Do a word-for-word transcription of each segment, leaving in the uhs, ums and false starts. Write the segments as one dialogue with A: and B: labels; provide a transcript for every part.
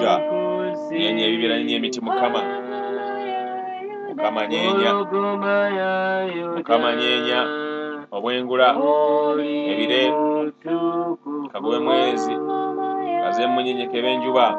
A: obwengula nyenya ebibira nyenya emiti mukama mukama nyenya mukama nyenya obwengula ebire kagobe mwezi kaze munyenyeke benjuba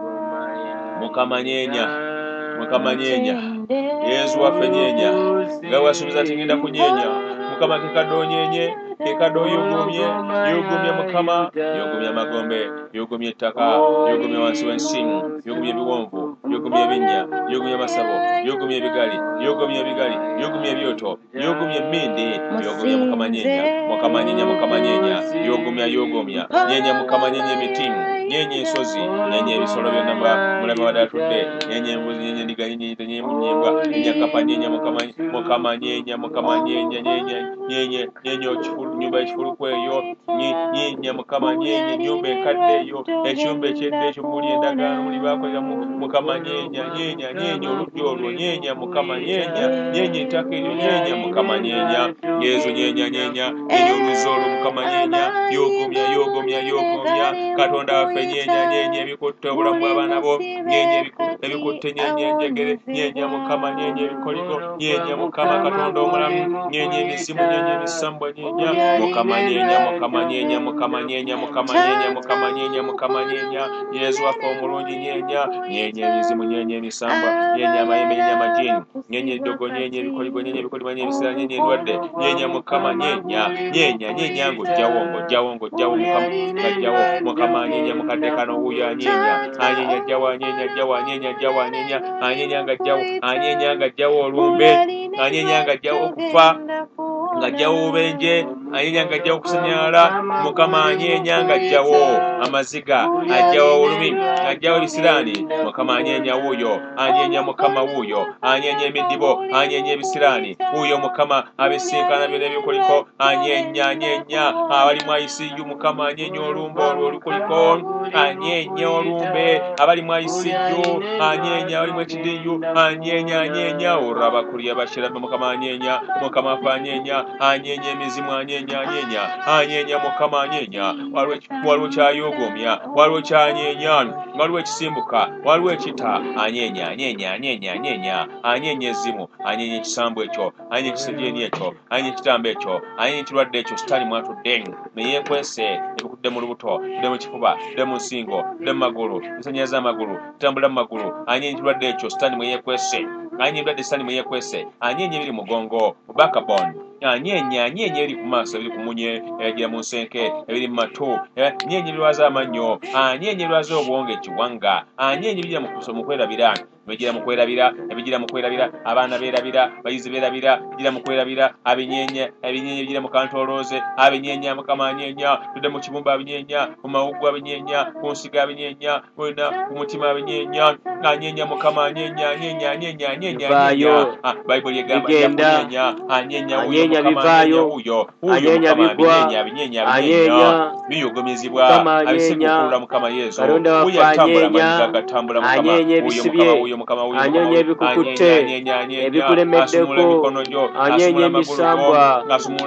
A: mukama nyenya mukama nyenya Yesu waffe nyenya nga wasubiza tingenda kunyenya mukama kekadonyenye kekado yogomye yogomye mukama yogomye magombe yogomye ettaka yogomye wansi w'ensimu yogomye ebiwonvu yogomye ebinya yogomye amasabo yogomye ebigali yogomye ebigali yogomye ebyoto yogomye emmindi yogomye mukama nyenya mukama nyenya mukama nyenya yogomya yogomya nyenya mukama nyenya emitimu nyenya ensozi nyenya ebisolo byonna mulema wadatudde nyenya embuzi nyenya endiga nyenya nyenya emunyembwa nyenya kapa nyenya mukama mukama nyenya mukama nyenya nyenya nyenya nyenya nyumba ekifuluku eyo nyenya mukama nyenya nyumba enkadde eyo ekiyumba ekyedde ekyo muli endagaano muli bakolera mukama nyenya nyenya nyenya oludda olwo nyenya mukama nyenya nyenya ettaka eryo nyenya mukama nyenya Yesu nyenya nyenya nyenya oluzi olwo mukama nyenya yogomya yogomya yogomya Katonda waffe nyenya nyenya ebikutte obulamu bw'abaana bo nyenya ebikutte nyenya enjegere nyenya mukama nyenya ebikoligo nyenya mukama Katonda omulamu nyenya emisimu nyenya emisambwa nyenya mukama nyenya mukama nyenya mukama nyenya mukama nyenya mukama nyenya mukama nyenya Yesu waffe omulungi nyenya nyenya emizimu nyenya emisambwa nyenya amayembe nyenya amajini nyenya eddogo nyenya ebikoligo nyenya ebikoligo nyenya ebisira nyenya endwadde nyenya mukama nyenya nyenya nyenya ng'ojjawo ng'ojjawo ng'ojjawo mukama ng'ajjawo mukama nyenya mukadde kano wuyo anyenya anyenya ajjawo anyenya ajjawo anyenya ajjawo anyenya anyenya ng'ajjawo anyenya ng'ajjawo olumbe anyenya ng'ajjawo okufa ng'ajjawo obubenje anyenya ng'ajjawo okusanyaala mukama anyenya ng'ajjawo amaziga ajjawo olumi ajjawo ebisiraani mukama anyenya wuuyo anyenya mukama wuuyo anyenya emidibo anyenya ebisiraani wuuyo mukama abisinkana byonna ebikuliko anyenya anyenya abali mu I C U mukama anyenya olumbe olwo olukuliko anyenya olumbe abali mu I C U anyenya abali mu H D U anyenya anyenya olaba kulya bashirabe mukama anyenya mukama afa anyenya anyenya emizimu anyenya anyenya anyenya mukama anyenya waliwo kyayogomya waliwo kyanyenya waliwo ekisimbuka waliwo ekita anyenya anyenya anyenya anyenya anyenya ezimu anyenya ekisambu ekyo anyenya ekisejeni ekyo anyenya ekitambo ekyo anyenya ekirwadde ekyo sitali mwatudde neyekwese ebikudde mu lubuto tudde mu kifuba tudde mu nsingo tudde mu magulu bisanyaza amagulu tutambula mu magulu anyenya ekirwadde ekyo sitali mweyekwese anyenya ebirwadde sitali mweyekwese anyenya ebiri mugongo mu backbone anyenya anyenya ebiri ku maaso ebiri ku munye ebigira mu nsenke ebiri mu matu anyenya ebirwaza amannyo anyenya ebirwaza obwonge ekiwanga anyenya ebigira mu kwerabira bigira mu kwerabira ebigira mu kwerabira abaana beerabira bayizi beerabira bigira mu kwerabira abinyenye ebinyenye bigira mu kantolooze abinyenya mukama anyenya tudde mu kibumba abinyenya ku mawuggwa abinyenya ku nsiga abinyenya wena ku mutima abinyenya anyenya mukama anyenya anyenya anyenya anyenya anyenya Bayibuli egamba anyenya anyenya anyenya bivaayo uyo anyenya bigwa abinyenya abinyenya biyogomezibwa abisekukula mukama Yesu uyo atambula agatambula mukama uyo mukama mukama uyo anyenya ebikukutte ebikulemeddeko anyenya ebisambwa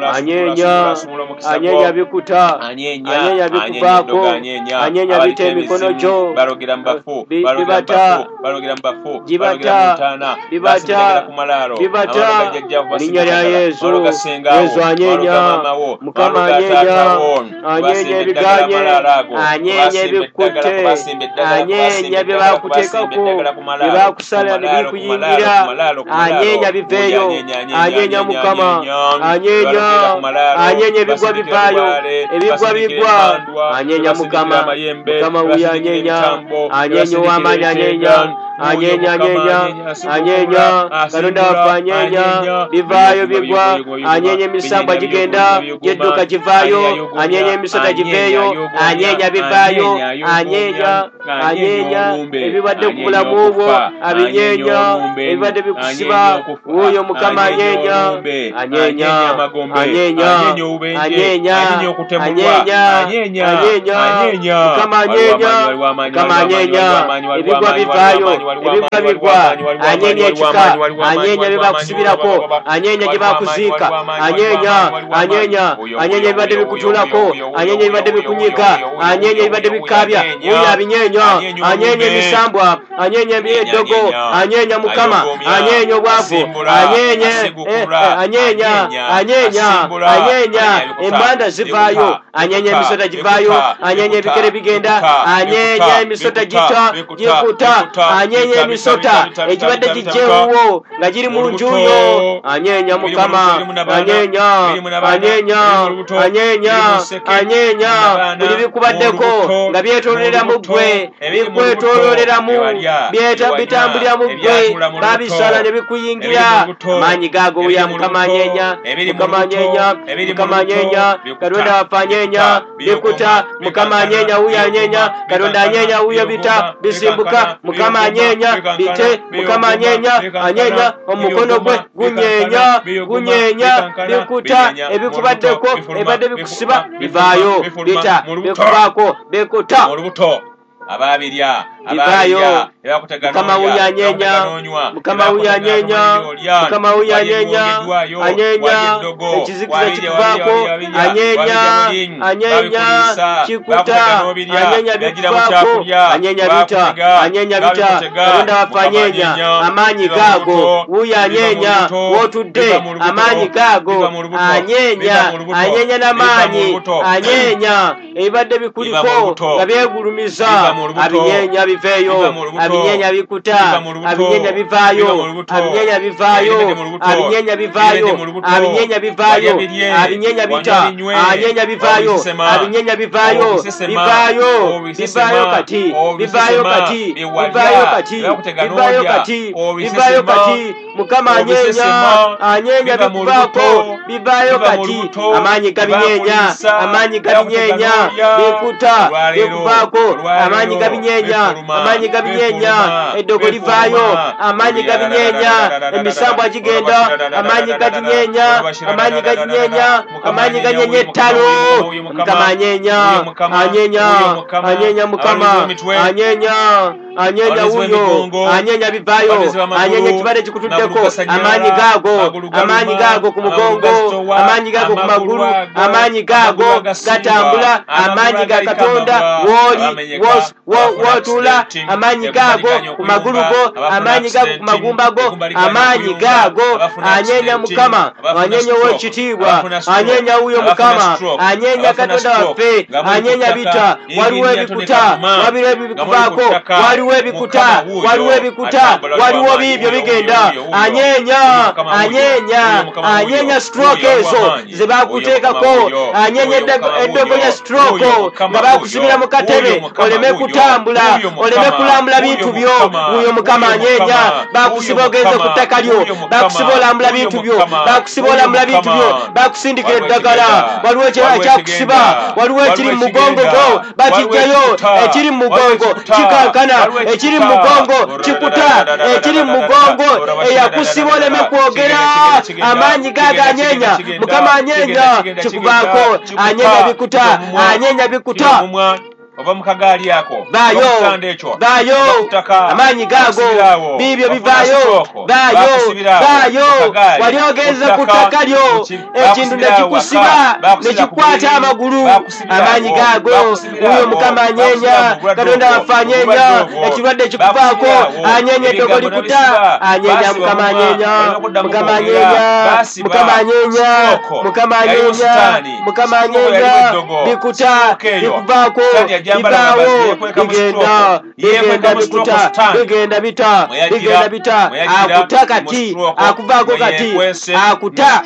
A: anyenya anyenya bikuta anyenya bikuvaako anyenya bita emikono gyo balogera mbafu balogera balogera mbafu bibata bibata bibata linnya lya Yesu Yesu anyenya mukama anyenya anyenya ebiganye anyenya ebikutte anyenya byebakuteekako bakusala nebikuyingira anyenya biveeyo anyenya mukama anyenya anyenya ebigwa bivaayo ebigwa bigwa anyenya mukama mukama wuyo anyenya anyenya ow'amaanyi anyenya anyenya anyenya anyenya Katonda waffe anyenya bivaayo bigwa anyenya emisambwa gigenda gedduka givaayo anyenya emisota giveeyo anyenya bivaayo anyenya anyenya ebibadde ku bulamu obwo abinyenya ebibadde bikusiba wuyo mukama anyenya anyenya anyenya anyenya anyenya anyenya mukama anyenya mukama anyenya ebigwa bivaayo
B: ebiba bigwa anyenya ekika anyenya bibakusibirako anyenya gyebakuziika anyenya anyenya anyenya ebibadde bikutulako anyenya ebibadde bikunyiga anyenya ebibadde bikabya uyo abinyenya anyenya emisambwa anyenya ebyedogo anyenya mukama anyenya obwavu anyenya anyenya anyenya anyenya embanda zivaayo anyenya emisota givaayo anyenya ebikere bigenda anyenya emisota gita gikuta anyenya emisota ekibadde kijjewuwo nga giri mu njuyo anyenya mukama anyenya anyenya anyenya anyenya buli bikubaddeko nga byetololera mu ggwe bikwetololeramu bitambulira mu ggwe babisala ne bikuyingira amaanyi gaago uya mukama anyenya mukama anyenya mukama anyenya katonda wafe anyenya bikuta mukama anyenya uyo anyenya katonda anyenya uyo bita bisimbuka mukama anyenya bite mukama anyenya anyenya omukono gwe gunyenya gunyenya bikuta ebikubaddeko ebadde bikusiba bivaayo bita bikubaako bikuta
A: ababirya
B: ababirya mukama uyanyenya mukama uyanyenya mukama uyanyenya anyenya ekizikiza kikuvaako anyenya anyenya kikuta anyenya bikuvaako anyenya bita anyenya bita katonda wafe anyenya amaanyi gaago uyanyenya wotudde amaanyi gaago anyenya anyenya n'amaanyi anyenya ebibadde bikuliko nga byegulumiza abinyenya biveeyo abinyenya bikuta abinyenya bivaayo abinyenya bivaayo abinyenya bivaayo abinyenya bivaayo abinyenya bita anyenya bivaayo abinyenya bivaayo bivaayo bivaayo kati bivaayo kati bivaayo kati bivaayo kati bivaayo kati mukama anyenya anyenya bikuvaako bivaayo kati amaanyi gabinyenya amaanyi gabinyenya bikuta bikuvaako amaanyi gabinyenya amaanyi gabinyenya eddogo livaayo amaanyi gabinyenya emisambwa gigenda amaanyi gaginyenya amaanyi gaginyenya amaanyi ganyenya ettalo mukama anyenya anyenya anyenya mukama anyenya anyenya uyo anyenya bivaayo anyenya ekibadde kikutuddeko amaanyi gaago amaanyi gaago ku mugongo amaanyi gaago ku magulu amaanyi gaago gatambula amaanyi ga katonda wooli wotuula amaanyi gaago ku magulu go amaanyi gaago ku magumba go amaanyi gaago anyenya mukama anyenya ow'ekitiibwa anyenya uyo mukama anyenya katonda waffe anyenya bita waliwo ebikuta wabiro ebikuvaako waliwo ebikuta waliwo ebikuta waliwo biibyo bigenda anyenya anyenya anyenya stroke ezo ze bakuteekako anyenya eddogo lya stroke nga bakusibira mu katebe oleme kutambula oleme kulambula bintu byo uyo mukama anyenya bakusiba ogenze ku ttaka lyo bakusiba olambula bintu byo bakusiba olambula bintu byo bakusindikira eddagala waliwo ekyakusiba waliwo ekiri mu mugongo go bakijjayo ekiri mu mugongo kikankana ekiri mu mugongo kikuta ekiri mu mugongo eyakusiba oleme kwogera amaanyi gaaga anyenya mukama anyenya kikuvaako anyenya bikuta anyenya bikuta
A: ova mu kagaali ako
B: baayo baayo amaanyi gaago biibyo bivaayo baayo baayo wali ogenze ku ttaka lyo ekintu ne kikusiba ne kikwata amagulu amaanyi gaago uyo mukama anyenya katonda waffe anyenya ekirwadde kikuvaako anyenya eddogo likuta anyenya mukama anyenya mukama anyenya mukama anyenya mukama anyenya mukama anyenya bikuta bikuvaako bibaawo bigenda bigenda bikuta bigenda bita bigenda bita akuta kati akuvaako kati akuta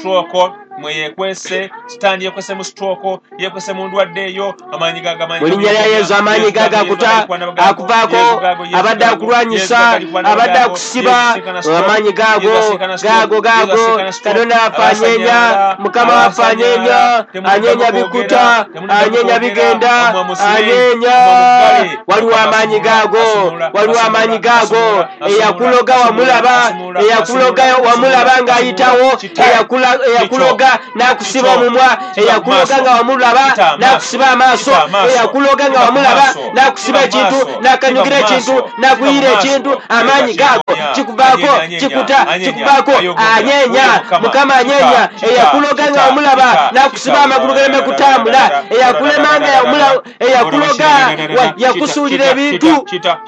A: mweyekwese sitandi yekwese mu stroke yekwese mu ndwadde eyo amaanyi gaga amaanyi
B: mulinnya lya Yesu amaanyi gaga akuta akuvaako abadde akulwanyisa abadde akusiba amaanyi gaago gaago gaago katonda waffe anyenya mukama waffe anyenya anyenya bikuta anyenya bigenda anyenya waliwo amaanyi gaago waliwo amaanyi gaago eyakuloga wamulaba eyakuloga wamulaba ng'ayitawo eyakuloga eyakuloga nakusiba omumwa eyakuloga nga wamulaba nakusiba amaaso eyakuloga nga wamulaba nakusiba ekintu nakanyugira ekintu nakuyira ekintu amaanyi gago kikuvaako kikuta kikuvaako anyenya mukama anyenya eyakuloga nga wamulaba nakusiba amagulu galeme kutambula eyakulemanga eyakuloga yakusuulira ebintu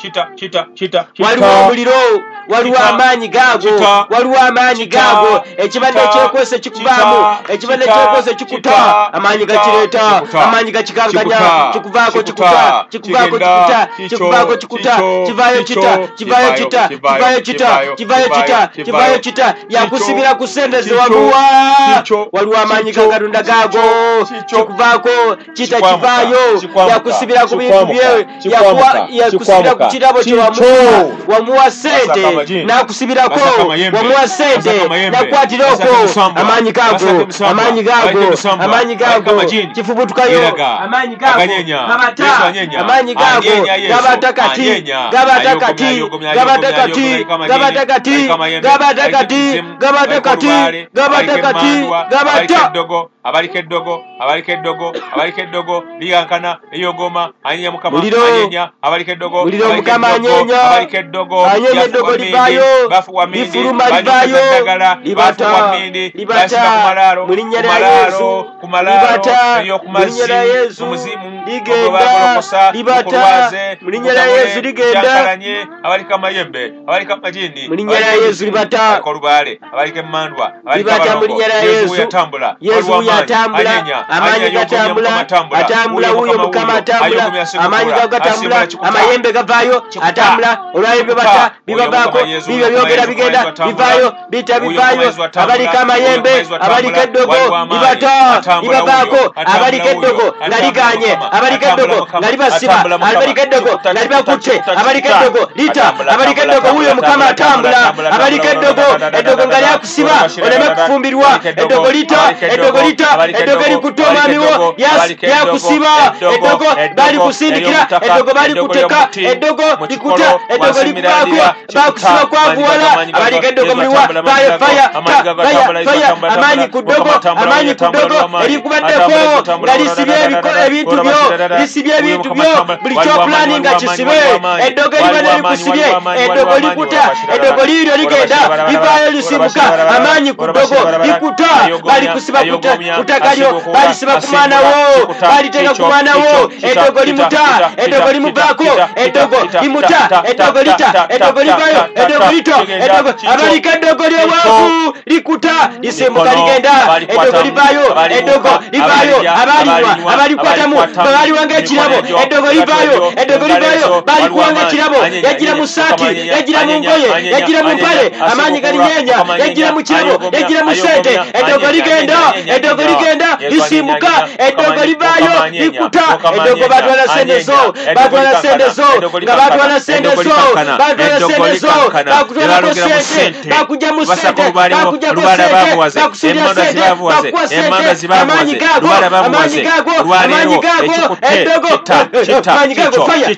B: waliwo omuliro waliwo amaanyi gaago waliwo amaanyi gaago ekibadde ekyekwese kikuvaamu ekibadde ekyekwese kikuta amaanyi gakireeta amaanyi gakikankanya kikuvaako kikuta kikuvaako kikuta kikuvaako kikuta kivaayo kita kivaayo kita kivaayo kita kivaayo kita kivaayo kita yakusibira ku sente ze waluwa waliwo amaanyi ga Katonda gaago kikuvaako kita kivaayo yakusibira ku bintu bye yakusibira ku kirabo kye wamuwa wamuwa sente nakusibirako wamuwa sente nakwatirako amaanyi gaago amaanyi gaago amaanyi gaago kifubutukayo amaanyi gaago gabata amaanyi gaago gabata kati gabata kati gabata kati gabata kati gabata kati gabata kati gabata kati gabata
A: abaliko eddogo abaliko eddogo abaliko eddogo liyankana eyogoma anyenya mukama anyenya abaliko eddogo
B: muliro mukama anyenya
A: abaliko eddogo
B: anyenya eddogo livayo
A: bafu wa mindi
B: lifuluma livayo
A: libata wa mindi
B: libata
A: kumalaro
B: mulinnya lya Yesu
A: kumalaro eyo kumazi umuzimu
B: ligenda libata mulinnya lya Yesu ligenda
A: abaliko amayembe abaliko amajini
B: mulinnya lya Yesu libata
A: kolubale abaliko emmandwa
B: libata mulinnya lya Yesu
A: yatambula
B: Yesu yatambula amaanyi gatambula atambula huyo mukama atambula amaanyi gatambula amayembe gavaayo atambula olwayembe bata bibavaako bibyo byogera bigenda bivaayo bita bivaayo abaliko amayembe abaliko eddogo libata libavaako abaliko eddogo nga liganye abaliko eddogo nga libasiba abaliko eddogo nga libakutte abaliko eddogo lita abaliko eddogo huyo mukama atambula abaliko eddogo eddogo nga lyakusiba oleme kufumbirwa eddogo lita eddogo lita eddogo likutte omwami wo lyakusiba eddogo bali kusindikira eddogo bali kuteka eddogo likuta eddogo likuvaako bakusiba kwavuwala abaliko eddogo muliwa faya faya faya faya amaanyi ku ddogo amaanyi ku ddogo erikubaddeko nga lisibye ebintu byo lisibye ebintu byo buli kyopulaninga kisibe eddogo eribadde likusibye eddogo likuta eddogo liiryo ligenda livaayo lisimbuka amaanyi ku ddogo likuta balikusiba kutaka lyo balisiba ku mwana wo baliteka ku mwana wo eddogo limuta eddogo limuvaako eddogo limuta eddogo lita eddogo livaayo eddogo lito eddogo abaliko eddogo ly'obwavu likuta lisimbuka ligenda eddogo livaayo eddogo livaayo abalinywa abalikwatamu baliwanga ekirabo eddogo livaayo eddogo livaayo balikuwanga ekirabo yagira mu saati yagira mu ngoye yagira mu mpale amaanyi galinyeenya yagira mu kirabo yagira mu sente eddogo ligenda eddogo ligenda lisimbuka eddogo livaayo likuta eddogo batwala sente zo batwala sente zo nga batwala sente zo batwala sente zo bakutwalako sente bakujja mu sente bakujjako sente bakusulira sente bakuwa sente amaanyi gaago amaanyi gaago amaanyi gaago eddogo amaanyi gaago faya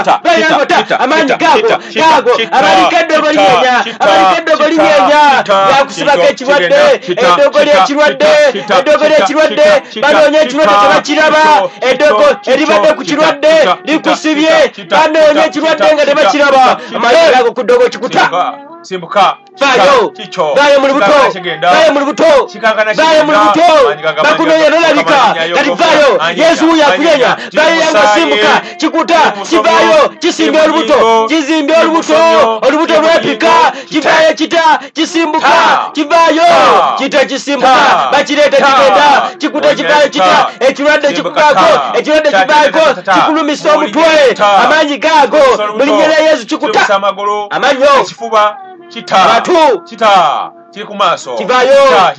B: faya amaanyi gaago gaago abaliko eddogo linyenya abaliko eddogo linyenya bakusibako ekirwadde eddogo ly'ekirwadde eddogo ly'ekirwadde banoonya ekirwadde tebakiraba eddogo eribadde ku kirwadde likusibye banoonya ekirwadde nga tebakiraba amalala ago ku ddogo kikuta
A: simbuka
B: Bayo, bayo mu lubuto, bayo mu lubuto, bayo mu lubuto, bakunoonya nolabika, kati bayo, Yesu yakulenya, bayo yanga simbuka, kikuta, kibayo, kisimbe olubuto, kizimbe olubuto, olubuto lwepika, kibayo kita, kisimbuka, kibayo, kita kisimbuka, bakireta kigenda, kikuta kibayo kita, ekirwadde kikukaako, ekirwadde kibaako, kikulumisa omutwe, amaanyi gaago, mulinnya lya Yesu kikuta, amaanyi kifuba, Chita, Batu. Chita, kiri ku maaso kivayo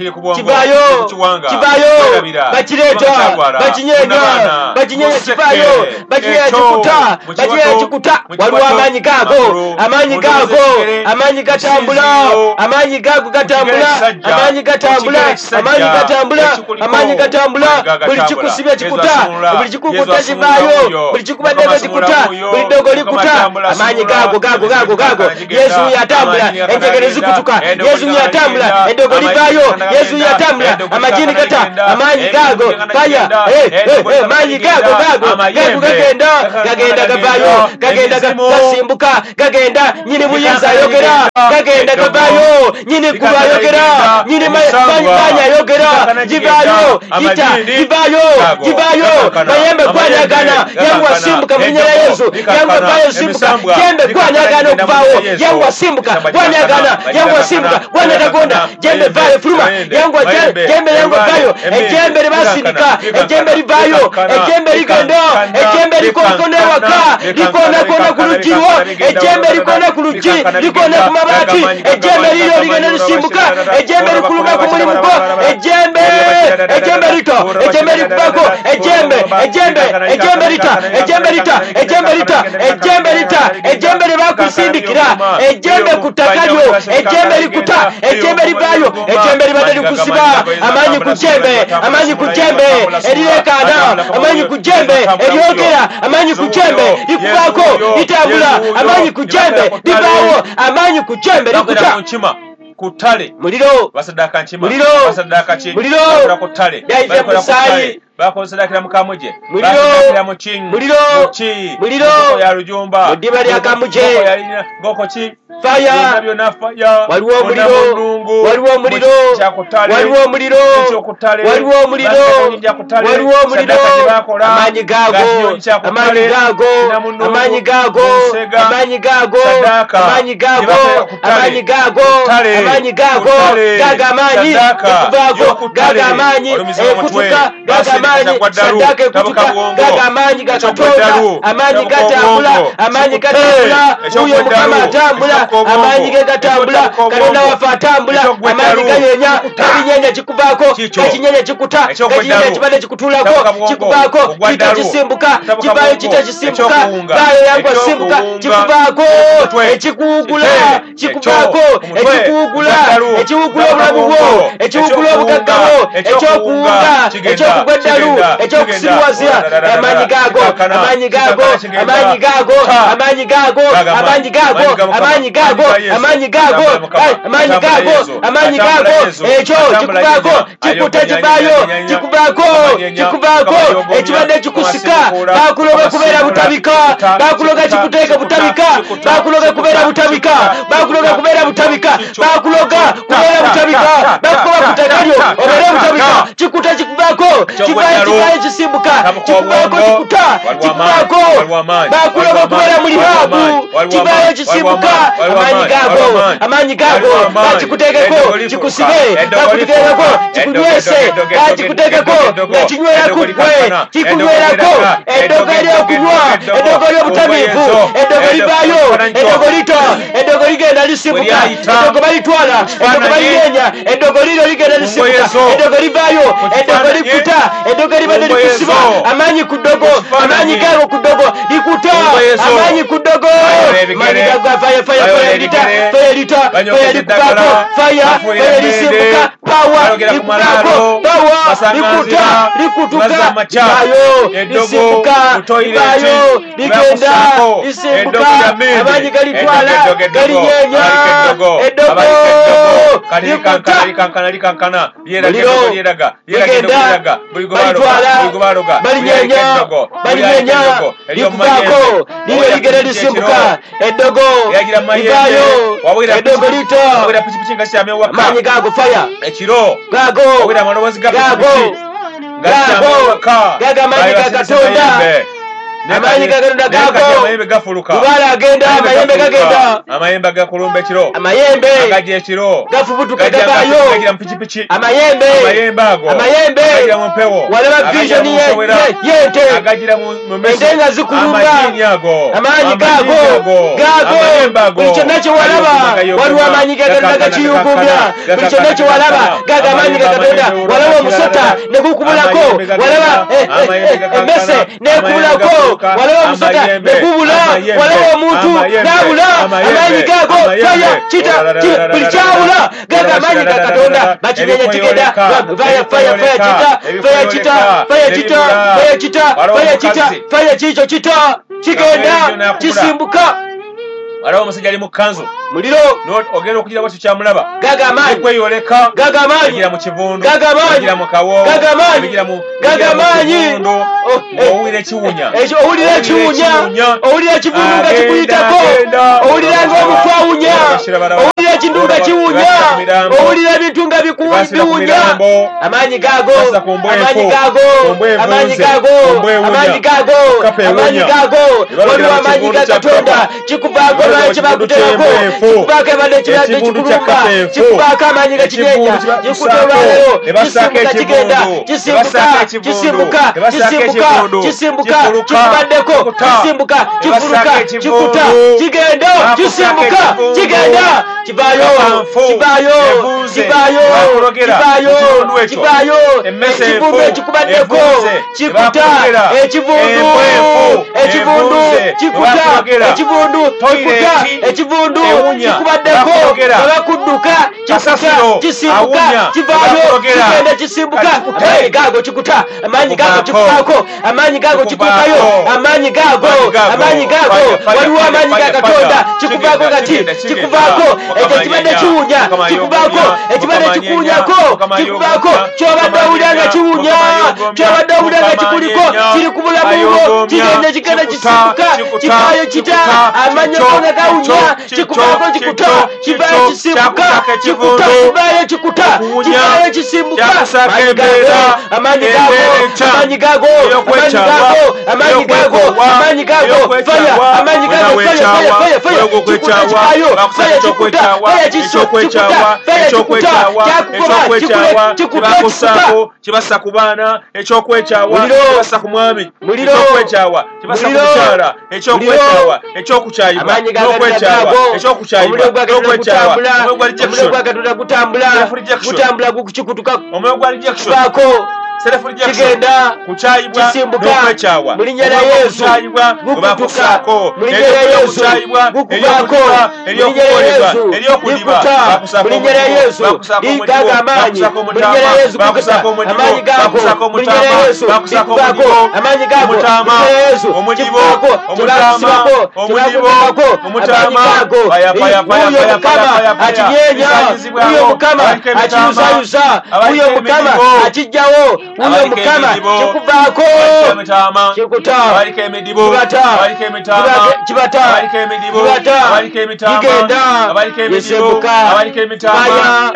B: kivayo kivayo bakireta bakinyenya bakinyenya kivayo bakinyenya kikuta bakinyenya kikuta waliwo amaanyi gaago amaanyi gaago amaanyi gatambula amaanyi gaago gatambula amaanyi gatambula amaanyi gatambula amaanyi gatambula buli kikusibya kikuta buli kikukuta kivayo buli kikubadde kikuta buli dogo likuta amaanyi gaago gaago gaago gaago Yesu yatambula enjegere zikutuka Yesu yatambula yatambula eddogo livaayo Yesu yatambula amajini gata amaanyi gaago faya amaanyi gaago gaago gaago gagenda gagenda gavaayo gagenda gasimbuka gagenda nyini buyinza ayogera gagenda gavaayo nyini kuba ayogera nyini maanyi ayogera givaayo gita givaayo givaayo mayembe kwanyagana yangu wasimbuka mu linnya lya Yesu yangu vaayo simbuka jembe kwanyagana okuvaawo yangu wasimbuka kwanyagana yangu wasimbuka kwanyagagonda jembe vaayo fuluma yangu jembe yangu vaayo ejembe libasindika ejembe livaayo ejembe ligenda ejembe likonakona ewaka likonakona ku lugirwo ejembe likona ku lugi likona ku mabaati ejembe liryo ligenda lisimbuka ejembe likuluma ku mulimu gwo ejembe ejembe lito ejembe likubako ejembe ejembe ejembe lita ejembe lita ejembe lita ejembe lita ejembe libakusindikira ejembe kutakalyo ejembe likuta ejembe livaayo ejembe libadde likusiba amaanyi ku jembe amaanyi ku jembe erirekana amaanyi ku jembe eryogera amaanyi ku jembe likubaako litambula amaanyi ku jembe livaawo amaanyi ku jembe likuta
A: kutale
B: muliro
A: basadaka nchima
B: muliro
A: basadaka chi
B: muliro
A: kutale
B: yaija kusayi
A: bakosadakira mukamuje
B: muliro
A: basadakira mu king
B: muliro
A: chi
B: muliro
A: ya rujumba
B: mudiba lya kamuje
A: ngoko chi
B: faya
A: nabyo na faya
B: waliwo muliro waliwo muliro waliwo muliro waliwo muliro waliwo muliro amaanyi gaago amaanyi gaago amaanyi gaago amaanyi gaago amaanyi gaago amaanyi gaago amaanyi gaago gaga amaanyi okuvaako gaga amaanyi ekutuka gaga amaanyi saddaaka ekutuka gaga amaanyi gakatonda amaanyi gatambula amaanyi gatambula uyo mukama atambula amaanyi ge gatambula kalonda wafe atambula amaanyi ganyenya gabinyenya kikuvaako gakinyenya kikuta gakinyenya kibadde kikutuulako kikuvaako kita kisimbuka kivaayo kita kisimbuka vaayo yangu asimbuka kikuvaako ekikuwugula kikuvaako ekikuwugula ekiwugula obulamu bwo ekiwugula obugagga bwo ekyokuwunga ekyokugwa eddalu ekyokusiruwazira amaanyi gaago amaanyi gaago amaanyi gaago amaanyi gaago amaanyi gaago amaanyi gaago amaanyi gaago amaanyi gaago amaanyi gaago ekyo kikuvaako kikuta kivaayo kikuvaako kikuvaako ekibadde kikusika baakuloga kubeera butabika baakuloga kikuteeka butabika baakuloga kubeera butabika baakuloga kubeera butabika baakuloga kubeera butabika bakukoba kutakalyo obeere butabika kikuta kikuvaako kivaayo kivaayo kisimbuka kikuvaako kikuta kikuvaako baakuloga kubeera muli baabu kivaayo kisimbuka amaanyi gaago amaanyi gaago bakikuteekeko kikusibe bakuteekeko kikunywese bakikuteekeko nga kinywerako ggwe kikunywelako eddogo ery'okunywa eddogo ly'obutamiivu eddogo livaayo eddogo lito eddogo ligenda lisimbuka eddogo balitwala eddogo balinyenya eddogo liro ligenda lisimbuka eddogo livaayo eddogo likuta eddogo libadde likusiba amaanyi ku ddogo amaanyi gaago ku ddogo likuta amaanyi ku ddogo amaanyi gaago faya faya faya lita faya lita faya likuvaako faya faya lisimbuka pawa likuvaako pawa likuta likutuka livaayo lisimbuka livaayo ligenda lisimbuka amaanyi galitwala galinyenya eddogo likuta ligenda balitwala balinyenya balinyenya likuvaako liryo ligenda lisimbuka eddogo livaayo eddogo lito amaanyi gaago faya
A: ekiro
B: gaago gaago gaago gaga amaanyi gagatonda amaanyi gagatonda gaago
A: amayembe gafuluka
B: kubala agenda amayembe gagenda
A: amayembe gakulumba ekiro
B: amayembe
A: gaje ekiro
B: gafubutuka gavaayo
A: gagira mpikipiki
B: amayembe
A: amayembe ago
B: amayembe
A: gagira mu mpewo
B: walaba vision ye yente
A: agagira mu mesi
B: endenga zikulumba amaanyi gaago gaago buli kyonna kye walaba waliwo amaanyi gagatonda gakiyugumya buli kyonna kye walaba gaga amaanyi gagatonda walaba omusota ne gukubulako walaba emmese nekubulako walaba omusota ne gubula walaba omuntu n'abula amaanyi gaago faya kita buli kyawula gaga amaanyi gagatonda bakinyenya kigenda faya faya faya kita faya kita faya kita faya kita faya kita faya kikyo kita kigenda kisimbuka
A: Waliwo omusajja ali mu kanzu.
B: Muliro.
A: Ogenda okugira bwatu kyamulaba.
B: Gaga amaanyi.
A: Kweyoleka.
B: Gaga amaanyi.
A: Agira mu kivundu.
B: Gaga amaanyi.
A: Agira mu kawo.
B: Gaga amaanyi.
A: Agira mu
B: Gaga amaanyi.
A: Owulira ekiwunya.
B: Ekyo owulira ekiwunya. Owulira ekivundu nga kikuyitako. Owulira ng'omukwawunya. Owulira ekindunga kiwunya. Owulira ebintu nga biwunya. Amaanyi gaago. Amaanyi gaago. Amaanyi gaago. Amaanyi gaago. Amaanyi gaago. Waliwo amaanyi ga Katonda. Kikuvaako lwaki bakuterako. Kikuvaako ebadde kirwadde kikulumba. Kikuvaako amaanyi ga kinyeenya. Kikutolwaleero. Kisimbuka kigenda. Kisimbuka. Kisimbuka. Kisimbuka. Kisimbuka. Kikubaddeko. Kisimbuka. Kifuluka. Kikuta. Kigenda. Kisimbuka. Kigenda. Kivaayo. Kivaayo. Kivaayo. Kivaayo. Kivaayo. Ekivundu ekikubaddeko. Kikuta. Ekivundu. Ekivundu. Kikuta. Ekivundu. Kikuta. Ekivundu. Kikubaddeko. Abakudduka. Kikuta. Kisimbuka. Kivaayo. Kigenda kisimbuka. Amaanyi gaago kikuta. Amaanyi gaago kikufaako. Amaanyi gaago kikufayo. Amaanyi gaago. Amaanyi gaago. Waliwo amaanyi ga Katonda. Kikuvaako kati. Kikuvaako. Ekyo kibadde kiwunya. Kikuvaako. Ekibadde kikuwunyako. Kikuvaako. Kyobadde owulira nga kiwunya. Kyobadde owulira nga kikuliko. Kiri ku bulamu bwo. Kigenda kigenda kisimbuka. Kivaayo kita. Amaanyi nga gawunya. Kikuvaako kikuta. Kivaayo kisimbuka. Kikuta. Kivaayo kikuta. Kivaayo kisimbuka. Amaanyi gaago. Amaanyi gaago. Amaanyi gaago. Amaanyi gaago. Amaanyi gaago. Amaanyi gaago. Fire. Amaanyi gaago. Fire. Fire. Fire. Fire. Kikuta kikaayo. Fire kikuta. Fire kikuta. Fire kikuta. Kyakukoba. Kikule. Kikuta kikuta.
A: Kibassa ku baana. Ekyokwecawa. Kibassa ku mwami. Ekyokwecawa. Kibassa ku mukyala. Ekyokwecawa. Ekyokukyayibwa. Ekyokwecaawa. Ekyokukyayibwa. Ekyokwecaawa. Omwoyo gwa rejection.
B: Gutambula. Gutambula gukikutuka.
A: Omwoyo gwa rejection.
B: Kigenda kisimbuka mu linnya lya Yesu gukutuka mu linnya lya Yesu gukuvaako mu linnya lya Yesu likuta mu linnya lya Yesu ligaaga amaanyi mu linnya lya Yesu gukuta amaanyi gaago mu linnya lya Yesu likuvaako amaanyi gaago mu linnya lya Yesu kivaako kibakusibako kibakuvaako amaanyi gaago uyo Mukama akinyeenya uyo Mukama akiyuzayuza uyo Mukama akijjawo uyo Mukama kikuvaako kikuta kibata kibata kigenda yesembuka faya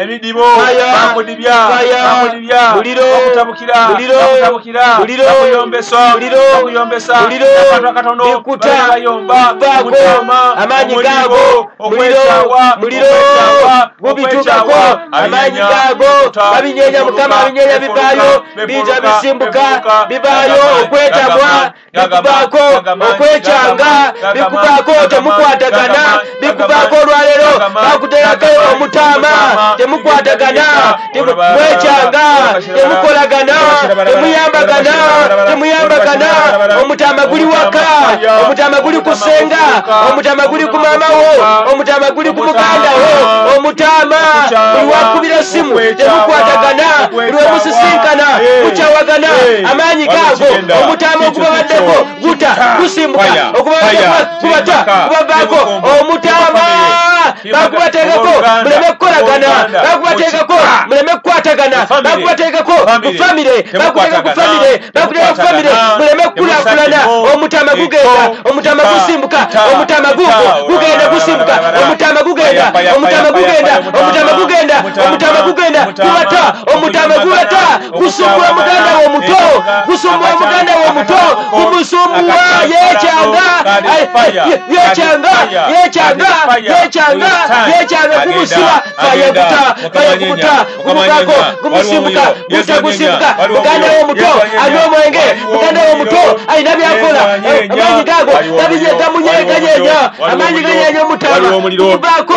B: faya muliro muliro muliro muliro kikuta kivaako amaanyi gaago muliro muliro gubitukako amaanyi gaago babinyeenya Mukama babinyeenya bivaayo biza bisimbuka bivaayo okwetabwa bikuvaako okwecanga bikuvaako temukwatagana bikuvaako olwaleero bakuterako omutaama temukwatagana temwecanga temukolagana temuyambagana temuyambagana omutaama guli waka omutaama guli ku ssenga omutaama guli ku maamawo omutaama guli ku mugandawo omutaama buli wakubira simu temukwatagana buli wemusisinkana kukyawagana amaanyi gaago omutaama ogubabaddeko guta gusimbuka okubabaddeko gubata kubavaako omutaama bakubateekako muleme kukolagana bakubateekako muleme kukwatagana bakubateekako ku famire bakuteeka ku famire bakuteeka ku famire muleme kukulaakulana omutaama gugenda omutaama gusimbuka omutaama gugo gugenda gusimbuka omutaama gugenda omutaama gugenda omutaama gugenda omutaama gugenda gubata omutaama gubata gusumbula muganda wo muto gusumbula muganda wo muto gumusumbula yekyanga yekyanga yekyanga yekyanga yekyanga gumusiba faya guta faya guta gumuvaako gumusimbuka guta gusimbuka muganda wo muto anywa omwenge muganda wo muto alina byakola amaanyi gaago gamunyeeganyenya amaanyi ganyeenya omutaama guvaako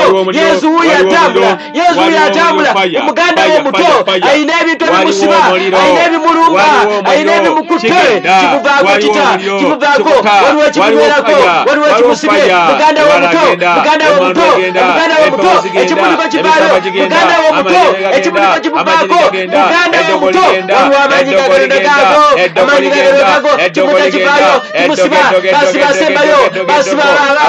B: Yesu huyu atambula Yesu huyu atambula umuganda w'omuto ayina ebintu ebimusiba ayina ebimulumba ayina ebimukute kimuvaako kita kimuvaako waliwo ekimubeerako waliwo ekimusibye muganda w'omuto muganda w'omuto muganda w'omuto ekimuniko kivaayo muganda w'omuto ekimuniko kimuvaako muganda w'omuto waliwo amaanyi gagalonda gaago amaanyi gagalonda gaago kimuta kivaayo kimusiba basiba asembayo basiba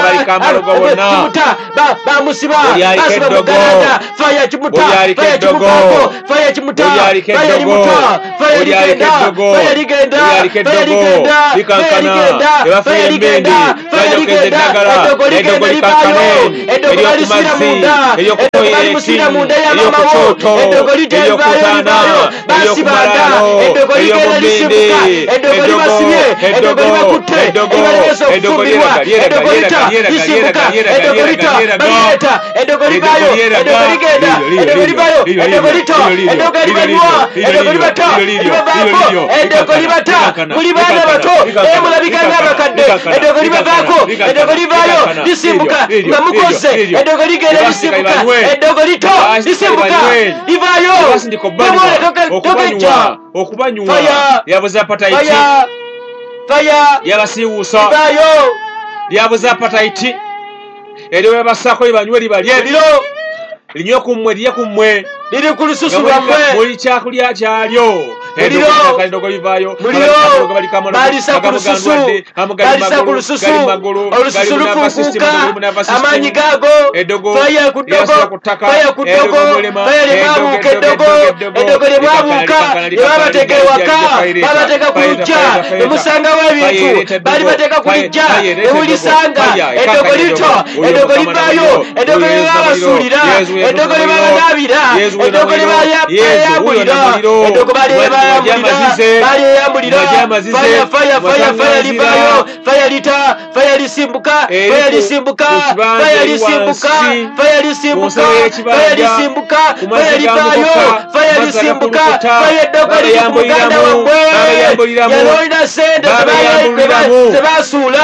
B: kimuta bamusiba basiba mugalanda faya kimuta faya kimuvaako faya kimuta faya limuta faya ligenda faya ligenda faya ligenda faya ligenda faya ligenda faya ligenda edogo ligenda livaayo edogo balisira munda edogo balimusira munda y'amamawo edogo litevaayo livaayo basibanda edogo ligenda lisimbuka edogo libasibye edogo libakutte ebalibesa okufumbirwa edogo lita lisimbuka edogo lita balireta edogo livaayo edogo ligenda edogo livaayo edogo lito edogo libanywa edogo libata libavaako edogo libata muli baana bato emulabika ng'abakadde edogo libavaako edogo livaayo lisimbuka nga mukoze edogo ligenda lisimbuka edogo lito lisimbuka livaayo tokejja
A: okubanywa yabuza patayiti
B: faya
A: yabasiiwuusa
B: livaayo
A: yabuza patayiti eriwe babasako libanywe libalye
B: liro
A: linywe kummwe lye kummwe
B: liri ku lususu lwammwe
A: muli kyakulya kyalyo
B: muliro muliro balisa ku lususu balisa ku lususu olususu lufuukuuka amaanyi gaago faya ku ddogo faya ku ddogo faya limwabuuka eddogo eddogo limwabuuka lyebabateeka ewaka babateeka ku lujja nemusangawo ebintu bali bateeka ku lijja nemulisanga eddogo lito eddogo livaayo eddogo lyebabasuulira eddogo lyebabanaabira eddogo lyebayambulira eddogo balyeba bayambulira faya faya faya faya livaayo faya lita faya lisimbuka faya lisimbuka faya lisimbuka faya lisimbuka faya lisimbuka faya livaayo faya lisimbuka faya eddogo liri ku muganda wammwe yalolina sente zebasuula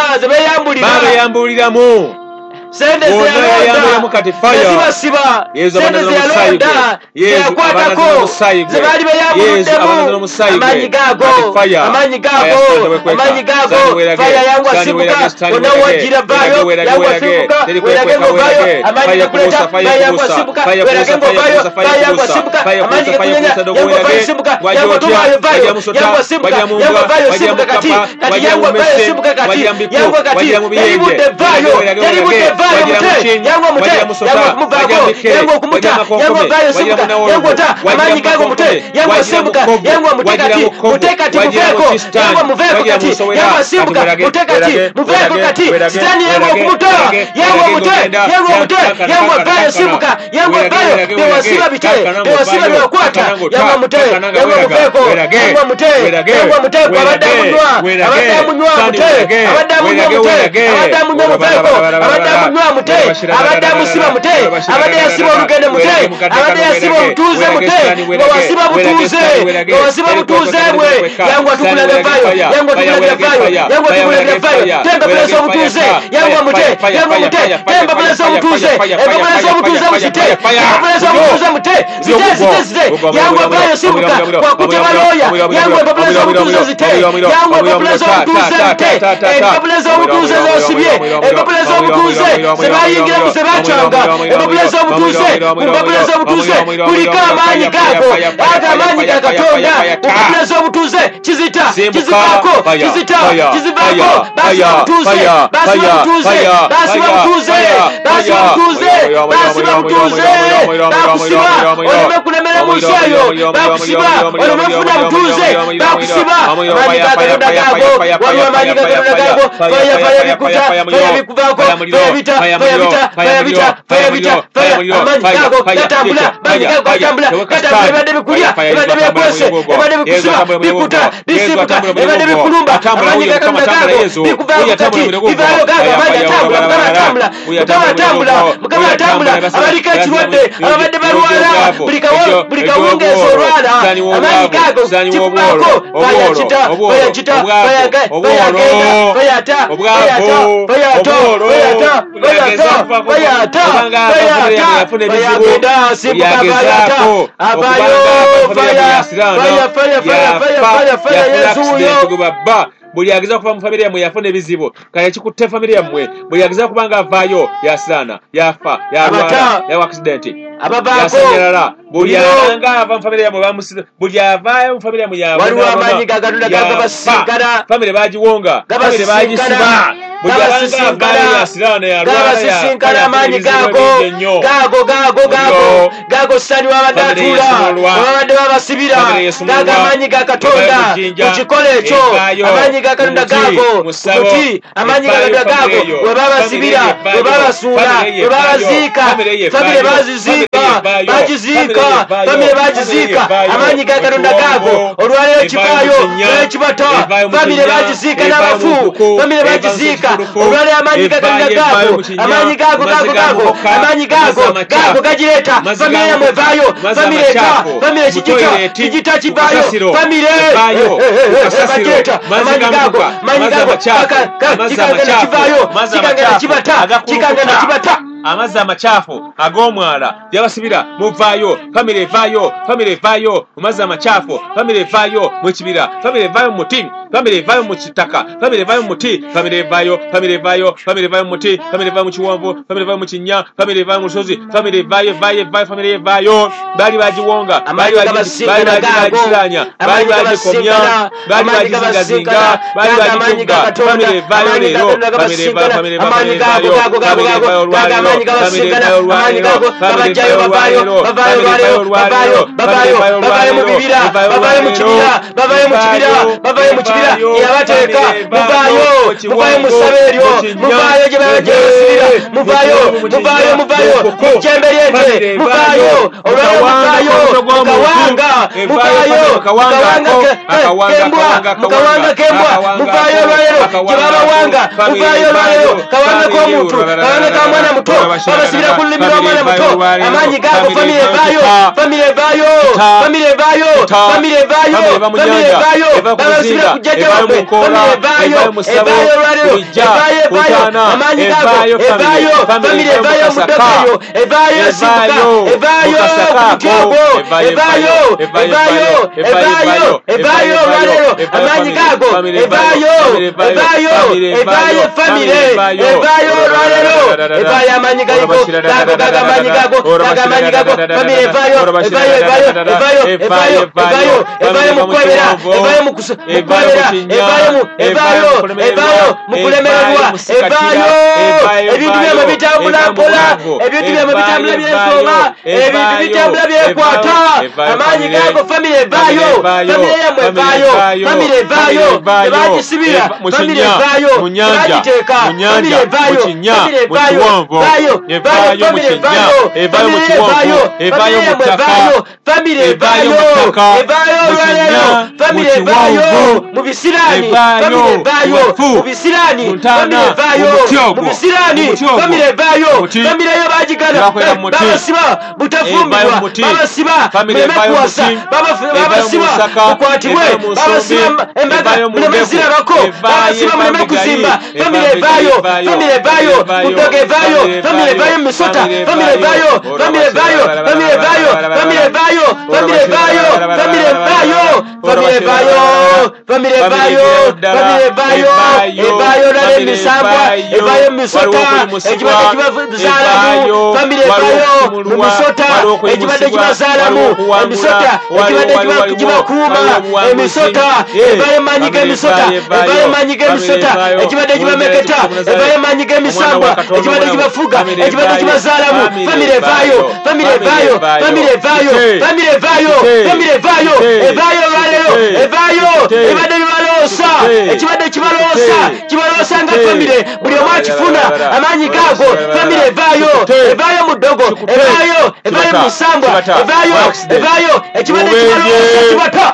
B: zebeyambuliramu sente zeyalonda nezibasiba sente zeyalonda zeyakwatako zebaali beyambuluddemu amaanyi gaago amaanyi gaago amaanyi gaago faya yangu asibuka ona wajira vaayo yangu asibuka werage ng'ovaayo amaanyi gakuleta faya yangu asibuka werage ng'ovaayo faya yangu asibuka amaanyi gakunyenya yangu avaayo sibuka yangu atuvaayo vaayo yangu asibuka yangu avaayo sibuka kati kati yangu avaayo sibuka kati yangu kati yalibudde vaayo yalibudde vaayo mute yangu mute yangu muvaako yangu kumuta yangu vaayo sibuka yangu ota amaanyi gago mute yangu asibuka yangu mute kati mute kati muveeko yangu muveeko kati yangu asibuka mute kati muveeko kati sitani yangu kumuta yangu mute yangu mute yangu vaayo sibuka yangu vaayo bewasiba bite bewasiba bewakwata yangu mute yangu muveeko yangu mute yangu mute abadde amunywa abadde amunywa mute abadde amunywa mute abadde amunywa muveeko abadde amunywa mute abadde amusiba mute abadde yasiba olugende mute abadde yasiba obutuuze mute nga wasiba butuuze nga wasiba butuuze bwe yangu atukulaga vaayo yangu atukulaga vaayo yangu atukulaga vaayo temba bulesa obutuuze yangu mute yangu mute temba bulesa obutuuze temba bulesa obutuuze mukite temba bulesa obutuuze mute zite zite zite yangu vaayo sibuka wakute balooya yangu temba bulesa obutuuze zite yangu temba bulesa obutuuze mute temba bulesa obutuuze zosibye temba bulesa obutuuze sebayingiramu sebacanga temba bulesa obutuuze temba bulesa obutuuze kuliko amaanyi gaago aga amaanyi ga Katonda okubulesa obutuuze kizita kizivaako kizita kizivaako basiba butuuze basiba butuuze basiba butuuze basiba butuuze basiba butuuze bakusiba oleme kulemera mu nsi eyo bakusiba oleme kufuna butuuze bakusiba amaanyi ga Katonda gaago waliwo amaanyi ga Katonda gaago faya faya bikuta faya bikuvaako faya bita faya bita faya bita faya bita faya amaanyi gaago gatambula amaanyi gaago gatambula gatambula ebadde bikulya ebadde byekwese ebadde bikusiba bikuta bisibuka ebadde bikulumba amaanyi ga Katonda gaago bikuvaako kati bivaayo gaago amaanyi gatambula mukama atambula mukama atambula mukama batambula abaliko ekirwadde ababadde balwala buli kawungeezi olwala amaanyi gaago kifubaako bayakita bayakita bayagenda bayata bayata bayata bayata bayata bayata bayata bayagenda simbuka bayata abayo faya faya faya faya faya faya yesuyo
A: buli ageza kuva mu family yamwe yafuna ebizibu kaya kikutte family yamwe buli ageza kubanga avaayo yasirana yafa yalwala ya accident
B: ababako
A: buli anga ava mu family yamwe bamusira buli avaayo mu family yamwe yawe
B: waliwo amanyi gagalunda gagabasinkana
A: family bagiwonga family bagisiba buli anga avaayo yasirana yalwala
B: gabasinkana amanyi gago gago gago gago gago sani wabadatula wabadde babasibira gago amanyi gakatonda mukikole ekyo amanyi gakalunda gago muti amanyi gakalunda gago webabasibira webabasuula webabaziika family bazizika bagizika family bagizika amanyi gakalunda gago olwaleero kivaayo ekibata family bagizika n'abafu family bagizika olwaleero amanyi gakalunda gago amanyi gago gago gago amanyi gago gago gagireeta family yamwe vaayo family eka family kijita kijita kivaayo family bagireta amanyi gago amanyi gago kikangana kivaayo kikangana kibata kikangana kibata
A: amazzi amachafu ag'omwala yabasibira muvaayo family vaayo family vaayo amazzi amachafu family vaayo mu kibira family vaayo mu muti family vaayo mu kitaka family vaayo mu muti family vaayo family vaayo family vaayo mu muti family vaayo mu kiwonvu family vaayo mu kinnya family vaayo mu lusozi family vaayo vaayo vaayo family vaayo bali bagiwonga bali bagikiranya bali bagikomya bali bagizingazinga bali bagitunga family vaayo leero family vaayo family vaayo family vaayo olwaleero
B: amanyi gabasigana amanyi gago babajayo babayo babayo babayo babayo babayo babayo mu bibira babayo mu kibira babayo mu kibira babayo mu kibira yabateeka mubayo mubayo mu saberyo mubayo gye babasibira mubayo mubayo mubayo kyemberyente mubayo olwayo mubayo kawanga mubayo kawanga kembwa mukawanga kembwa mubayo olwayo kibabawanga mubayo olwayo kawanga k'omuntu kawanga ka mwana muto babasibira ku lulimi lw'omwana muto amanyi gago family vaayo family vaayo family vaayo family vaayo family vaayo babasibira ku jjajja wabwe family vaayo evaayo olwaleero evaayo evaayo amanyi gago evaayo family evaayo muddakayo evaayo esibuka evaayo kutyogo evaayo evaayo evaayo evaayo olwaleero amanyi gago evaayo evaayo evaayo family evaayo olwaleero evaayo amanyi gago gago gago amanyi gago gago amanyi gago family evaayo evaayo evaayo evaayo evaayo evaayo evaayo mukwebera evaayo mukwebera evaayo mu evaayo evaayo mukulemererwa evaayo ebintu byamwe bitambula mpola ebintu byamwe bitambula byensonga ebintu bitambula byekwata amanyi gago family evaayo family yamwe evaayo family evaayo tebagisibira family evaayo bagiteeka family evaayo family evaayo evaayo evaayo family evaayo evaayo mu kiwonvu evaayo mu ttaka family evaayo evaayo olwaleero family evaayo mu bisiraani family evaayo mu bisiraani family evaayo mu bisiraani family evaayo family eyo bagigana babasiba butafumbirwa babasiba muleme kuwasa babasiba mukwatibwe babasiba embaga muleme zirabako babasiba muleme kuzimba family evaayo family evaayo mudoga evaayo family evaayo misota family evaayo family evaayo family evaayo family evaayo family evaayo family evaayo family evaayo family evaayo family evaayo evaayo nale misambwa evaayo misota ekibadde kibazaalamu family evaayo mu misota ekibadde kibazaalamu emisota ekibadde kibakuuma emisota evaayo manyi g'emisota evaayo manyi g'emisota ekibadde kibameketa evaayo manyi g'emisambwa ekibadde kibafuga ekibadde kibazaalamu family evaayo family evaayo family evaayo family evaayo family evaayo evaayo olwaleero evaayo ebadde bibaloosa ekibadde kibaloosa kibaloosa nga family buli omu akifuna amaanyi gaago family evaayo evaayo mu ddogo evaayo evaayo mu nsambwa evaayo evaayo ekibadde kibaloosa kibata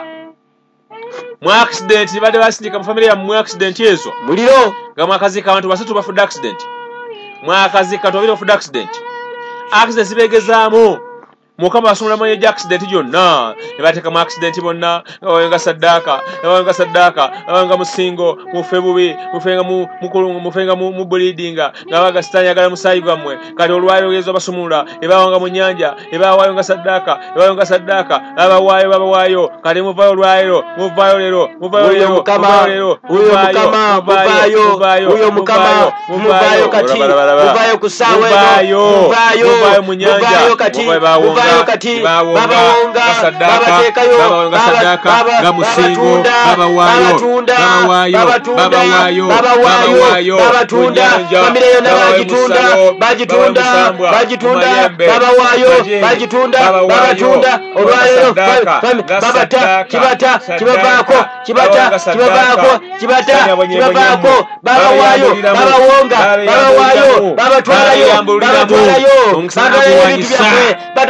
A: mu accident badde basindika mu family ya mu accident ezo
B: muliro
A: nga mwakazika abantu basatu bafudde accident mwakazika tobira ofudde accident accident zibegezaamu Mukama basumula mu accident jonna ebateka mu accident bonna nga sadaka nga sadaka nga musingo mufe bubi mufenga mu mukulungu mufenga mu bleeding nga baga sitanya gala musayi gwamwe kati olwayo yezo basumula ebawanga mu nyanja ebawayo nga sadaka ebawayo nga sadaka abawayo babawayo kati muvayo olwayo muvayo lero muvayo lero
B: Mukama
A: lero
B: uyo Mukama muvayo uyo Mukama muvayo kati muvayo kusawe muvayo
A: muvayo mu nyanja
B: muvayo kati muvayo kati baba wonga baba tekayo
A: baba sadaka gamusingo baba wayo baba wayo baba wayo baba wayo
B: baba tunda familia yona bajitunda bajitunda bajitunda baba wayo bajitunda baba tunda olwayo baba ta kibata kibabako kibata kibabako kibata kibabako baba wayo baba wonga baba wayo baba twalayo baba twalayo baba wayo